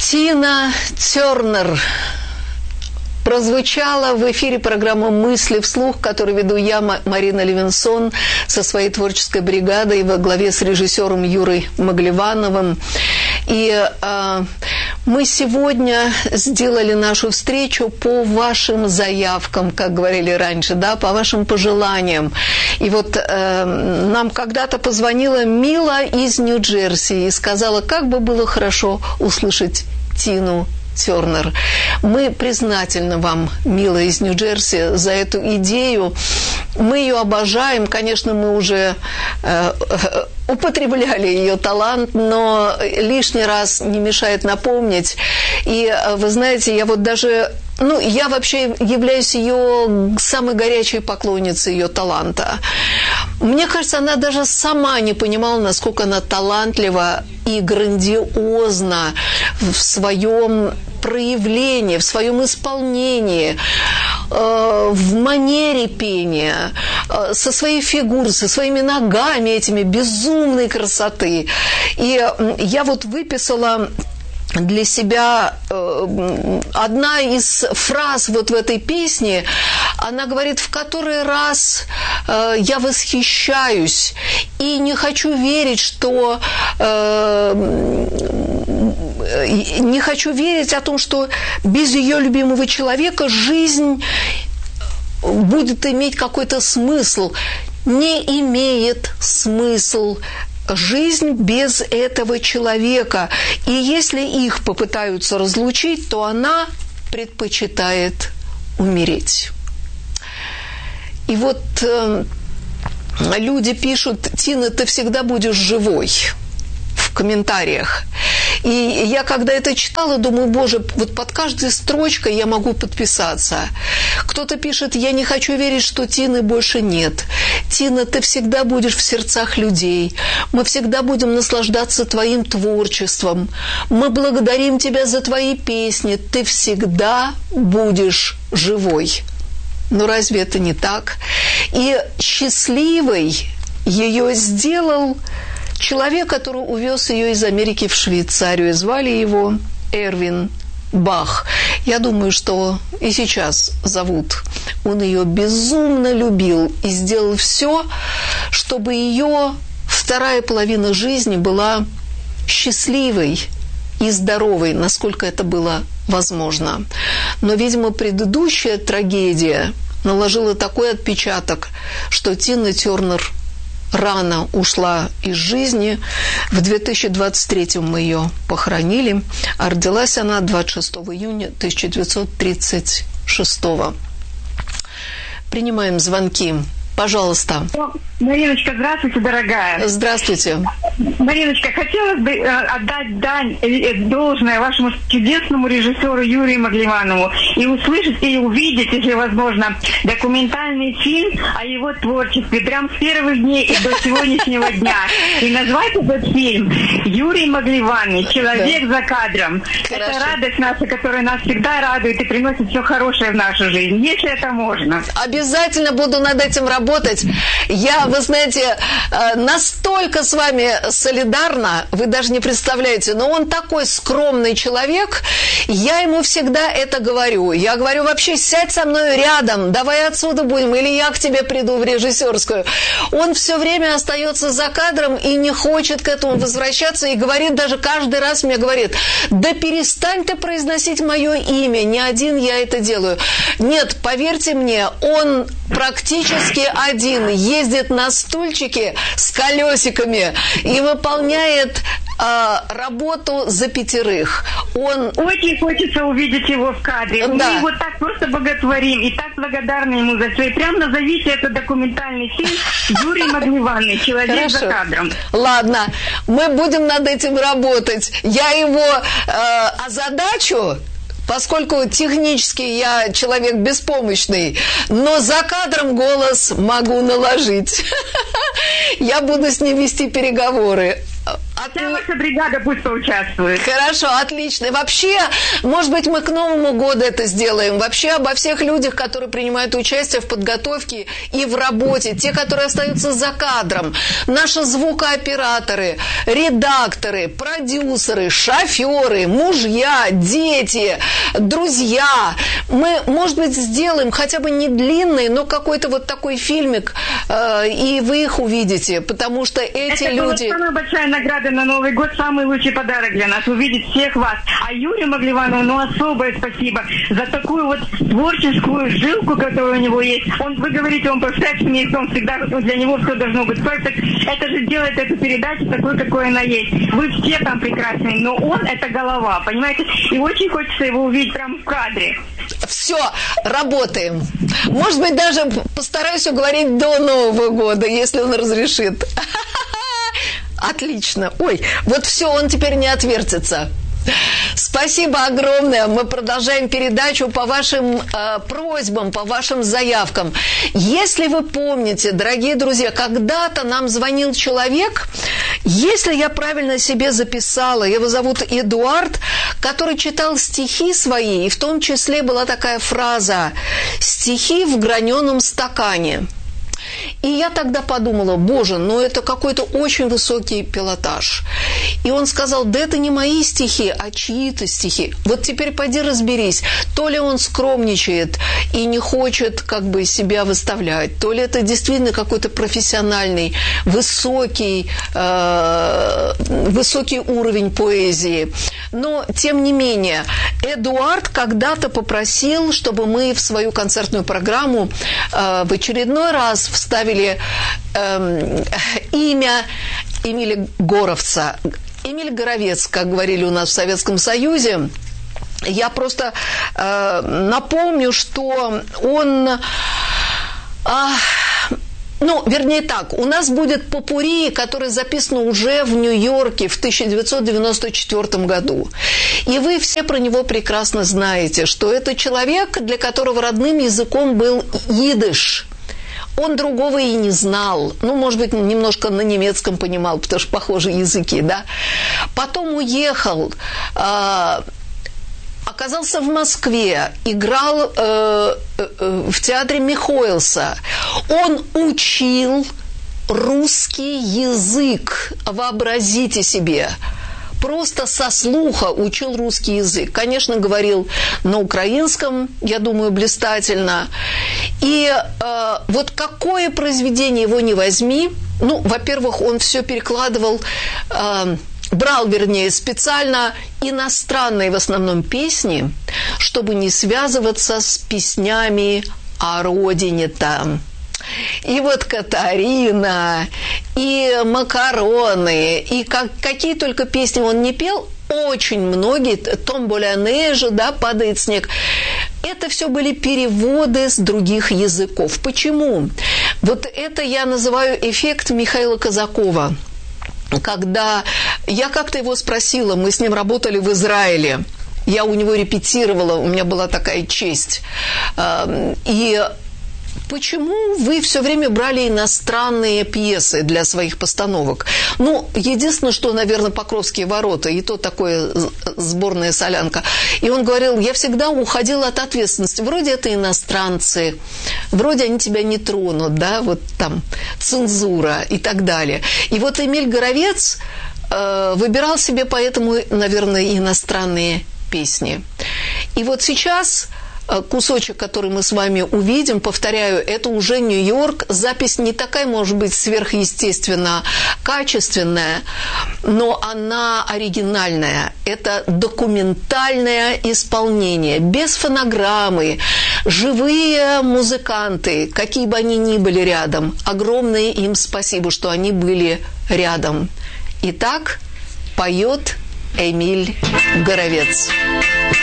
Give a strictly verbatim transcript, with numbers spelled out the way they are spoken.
Тина Тернер прозвучала в эфире программы «Мысли вслух», которую веду я, Марина Левинсон, со своей творческой бригадой во главе с режиссером Юрой Маглевановым. И э, мы сегодня сделали нашу встречу по вашим заявкам, как говорили раньше, да, по вашим пожеланиям. И вот э, нам когда-то позвонила Мила из Нью-Джерси и сказала, как бы было хорошо услышать Тину Тернер. Мы признательны вам, Мила из Нью-Джерси, за эту идею. Мы ее обожаем. Конечно, мы уже э, употребляли ее талант, но лишний раз не мешает напомнить. И вы знаете, я вот даже... Ну, я вообще являюсь ее самой горячей поклонницей ее таланта. Мне кажется, она даже сама не понимала, насколько она талантлива и грандиозна в своем проявлении, в своем исполнении, э, в манере пения, э, со своей фигурой, со своими ногами этими безумной красоты. И э, я вот выписала для себя э, одна из фраз вот в этой песне, она говорит, в который раз э, я восхищаюсь и не хочу верить, что э, не хочу верить о том, что без ее любимого человека жизнь будет иметь какой-то смысл. Не имеет смысл жизнь без этого человека. И если их попытаются разлучить, то она предпочитает умереть. И вот э, люди пишут, Тина, ты всегда будешь живой, в комментариях. И я, когда это читала, думаю, боже, вот под каждой строчкой я могу подписаться. Кто-то пишет, я не хочу верить, что Тины больше нет. Тина, ты всегда будешь в сердцах людей. Мы всегда будем наслаждаться твоим творчеством. Мы благодарим тебя за твои песни. Ты всегда будешь живой. Но разве это не так? И счастливой ее сделал человек, который увез ее из Америки в Швейцарию. Звали его Эрвин Бах. Я думаю, что и сейчас зовут. Он ее безумно любил и сделал все, чтобы ее вторая половина жизни была счастливой и здоровой, насколько это было возможно. Но, видимо, предыдущая трагедия наложила такой отпечаток, что Тина Тернер рано ушла из жизни. В две тысячи двадцать третьем мы ее похоронили, а родилась она двадцать шестого июня тысяча девятьсот тридцать шестого. Принимаем звонки. Пожалуйста. Мариночка, здравствуйте, дорогая. Здравствуйте. Мариночка, хотелось бы э, отдать дань э, должное вашему чудесному режиссеру Юрию Маглеванову и услышать, и увидеть, если возможно, документальный фильм о его творчестве прям с первых дней и до сегодняшнего дня. И назвать этот фильм «Юрий Маглеванный. Человек за кадром». Хорошо. Это радость наша, которая нас всегда радует и приносит все хорошее в нашу жизнь, если это можно. Обязательно буду над этим работать. Я, вы знаете, настолько с вами солидарна, вы даже не представляете, но он такой скромный человек, я ему всегда это говорю. Я говорю, вообще сядь со мной рядом, давай отсюда будем, или я к тебе приду в режиссерскую. Он все время остается за кадром и не хочет к этому возвращаться, и говорит, даже каждый раз мне говорит, да перестань ты произносить мое имя, не один я это делаю. Нет, поверьте мне, он практически один ездит на стульчике с колесиками и выполняет э, работу за пятерых. Он... Очень хочется увидеть его в кадре. Да. Мы его так просто боготворим и так благодарны ему за все. И прям назовите это документальный фильм «Юрий Маглеванный. Человек Хорошо. За кадром». Ладно, мы будем над этим работать. Я его э, озадачу, поскольку технически я человек беспомощный, но за кадром голос могу наложить. Я буду с ним вести переговоры. От... Вся ваша бригада пусть поучаствует. Хорошо, отлично. И вообще, может быть, мы к Новому году это сделаем. Вообще обо всех людях, которые принимают участие в подготовке и в работе, те, которые остаются за кадром, наши звукооператоры, редакторы, продюсеры, шоферы, мужья, дети, друзья. Мы, может быть, сделаем хотя бы не длинный, но какой-то вот такой фильмик, э, и вы их увидите, потому что эти это люди... Это самая большая награда на Новый год, самый лучший подарок для нас, увидеть всех вас. А Юрию Магливанову, ну, особое спасибо за такую вот творческую жилку, которая у него есть. Он, вы говорите, он перфекционист, он всегда, для него все должно быть перфект. Это же делает эту передачу такой, какой она есть. Вы все там прекрасные, но он — это голова, понимаете? И очень хочется его увидеть прямо в кадре. Все, работаем. Может быть, даже постараюсь уговорить до Нового года, если он разрешит. Отлично. Ой, вот все, он теперь не отвертится. Спасибо огромное. Мы продолжаем передачу по вашим э, просьбам, по вашим заявкам. Если вы помните, дорогие друзья, когда-то нам звонил человек, если я правильно себе записала, его зовут Эдуард, который читал стихи свои, и в том числе была такая фраза «стихи в граненом стакане». И я тогда подумала, боже, ну это какой-то очень высокий пилотаж. И он сказал, да это не мои стихи, а чьи-то стихи. Вот теперь пойди разберись, то ли он скромничает и не хочет как бы себя выставлять, то ли это действительно какой-то профессиональный, высокий, э, высокий уровень поэзии. Но, тем не менее, Эдуард когда-то попросил, чтобы мы в свою концертную программу э, в очередной раз вставили э, имя Эмиля Горовца. Эмиль Горовец, как говорили у нас в Советском Союзе. Я просто э, напомню, что он... Э, Ну, вернее так, у нас будет попурри, который записан уже в Нью-Йорке в тысяча девятьсот девяносто четвёртом году. И вы все про него прекрасно знаете, что это человек, для которого родным языком был идиш. Он другого и не знал. Ну, может быть, немножко на немецком понимал, потому что похожие языки, да. Потом уехал... Э- Оказался в Москве, играл э, э, в театре Михоэлса. Он учил русский язык, вообразите себе. Просто со слуха учил русский язык. Конечно, говорил на украинском, я думаю, блистательно. И э, вот какое произведение его не возьми, ну, во-первых, он все перекладывал... Э, брал, вернее, специально иностранные в основном песни, чтобы не связываться с песнями о родине там. И вот Катарина, и Макароны, и как, какие только песни он не пел, очень многие, «Томболя Нежа», да, «Падает снег», это все были переводы с других языков. Почему? Вот это я называю эффект Михаила Казакова. Когда я как-то его спросила, мы с ним работали в Израиле, я у него репетировала, у меня была такая честь. И почему вы все время брали иностранные пьесы для своих постановок? Ну, единственное, что, наверное, «Покровские ворота», и то такое сборная солянка. И он говорил, я всегда уходила от ответственности. Вроде это иностранцы, вроде они тебя не тронут, да, вот там цензура и так далее. И вот Эмиль Горовец э, выбирал себе поэтому, наверное, иностранные песни. И вот сейчас... Кусочек, который мы с вами увидим, повторяю, это уже Нью-Йорк. Запись не такая, может быть, сверхъестественно качественная, но она оригинальная. Это документальное исполнение, без фонограммы, живые музыканты, какие бы они ни были рядом. Огромное им спасибо, что они были рядом. Итак, поет Эмиль Горовец.